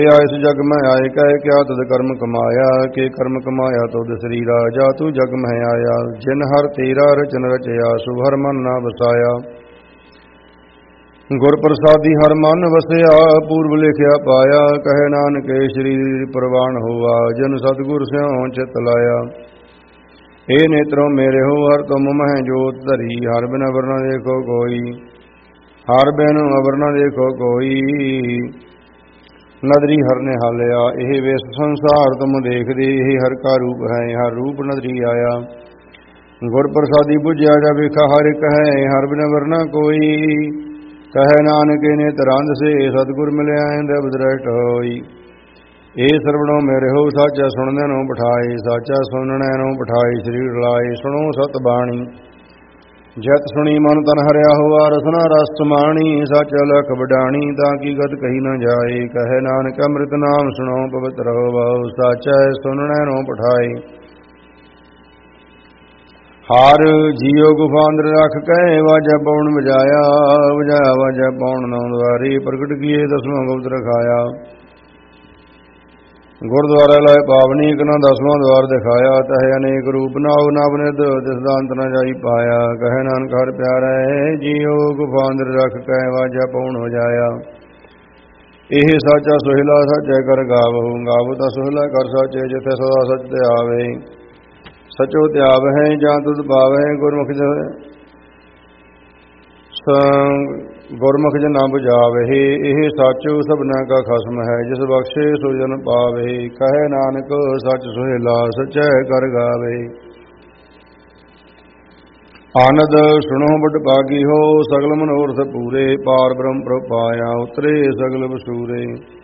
इस जग में आए कह क्या तुद कर्म कमाया, के कर्म कमाया तुद शरीरा, जा तू जग में आया। जिन हर तेरा रचन रचया, सुभ हर मन ना बसाया। गुर प्रसादी हर मन वसया, पूर्व लिखया पाया। कहे नानक शरीर प्रवान हुआ, जन सतगुर स्यों चित लाया। हे नेत्रों मेरे हो हर तुम मह जोत धरी, हर बिन अवर न देखो कोई, हर बिन अवर न देखो कोई। नदरी हर ने हालिया, यह वेस संसार तुम देखदे, यह हर का रूप है, हर रूप नदरी आया। गुर प्रसादी बुझिया जा ਵੇਖਾ हर एक है, हर बिन अवर न कोई। कहे नानक नेत्र अंध से, सतगुर मिलिया देव दृष्ट होई। ए सरवणों मेरे हो साचा सुनने नो बिठाए, साचा सुनने नो बिठाए शरीर लाए। सुनो सत बाणी जत सुनी मन तन हरिया हुआ, रसना रस समाणी। सच लख बडाणी ताकि गत कही न जाए, कहे नानक अमृत नाम सुनो पवित्र हो। साचा सुनने नो बिठाए हार जियो गुफा अंदर रख कहे, वाजा पौन बजाया। बजाया वाजा पौन नौ द्वारे, प्रगट किए दसवां गुप्त रखाया। गुरुद्वारा लाए पावनी, एक न दसवां द्वार दिखाया। तह अनेक रूप नाव नव निध, तिस दांत न जाई पाया। कहे नानक हर प्यारा है, जियो गुफा अंदर रख कहे, वाजा पौन हो जाया। एह साचा सुहिला साचा कर गावहु, गावो ता सुहिला कर साचे, जिथे सदा सच ते आवे। सचो त्याव है जां तुद पावै, गुरमुख गुरमुख जन न बुझावे। एह साचो सबना का खसम है, जिस बख्शे सो जन पावे। कहे नानक सच सुहेला सचै कर गावे। आनंद सुनो बड़ भागी हो, सगल मनोरथ पूरे। पार ब्रह्म प्रभ पाया, उतरे सगल बसूरे।